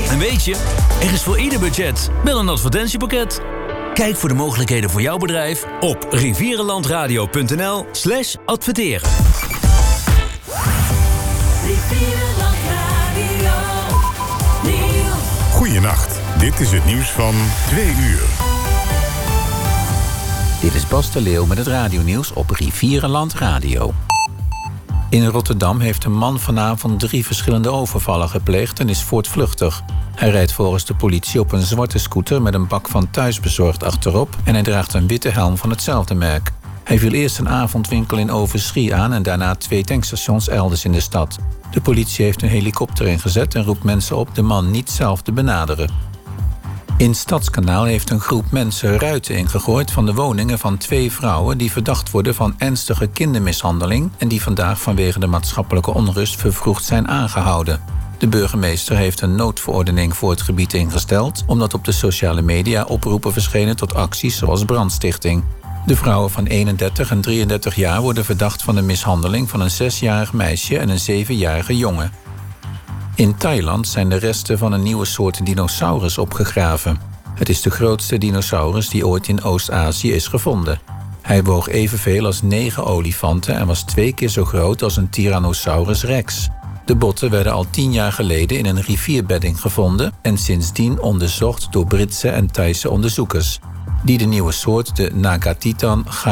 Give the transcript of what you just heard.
En weet je, er is voor ieder budget wel een advertentiepakket. Kijk voor de mogelijkheden voor jouw bedrijf op rivierenlandradio.nl/adverteren. Goeienacht, dit is het nieuws van 2 uur. Dit is Bas de Leeuw met het radionieuws op Rivierenland Radio. In Rotterdam heeft een man vanavond 3 verschillende overvallen gepleegd en is voortvluchtig. Hij rijdt volgens de politie op een zwarte scooter met een bak van thuisbezorgd achterop en hij draagt een witte helm van hetzelfde merk. Hij viel eerst een avondwinkel in Overschie aan en daarna 2 tankstations elders in de stad. De politie heeft een helikopter ingezet en roept mensen op de man niet zelf te benaderen. In Stadskanaal heeft een groep mensen ruiten ingegooid van de woningen van 2 vrouwen die verdacht worden van ernstige kindermishandeling en die vandaag vanwege de maatschappelijke onrust vervroegd zijn aangehouden. De burgemeester heeft een noodverordening voor het gebied ingesteld, omdat op de sociale media oproepen verschenen tot acties zoals brandstichting. De vrouwen van 31 en 33 jaar worden verdacht van de mishandeling van een 6-jarig meisje en een 7-jarige jongen. In Thailand zijn de resten van een nieuwe soort dinosaurus opgegraven. Het is de grootste dinosaurus die ooit in Oost-Azië is gevonden. Hij woog evenveel als 9 olifanten en was 2 keer zo groot als een Tyrannosaurus rex. De botten werden al 10 jaar geleden in een rivierbedding gevonden en sindsdien onderzocht door Britse en Thaise onderzoekers, die de nieuwe soort de Nagatitan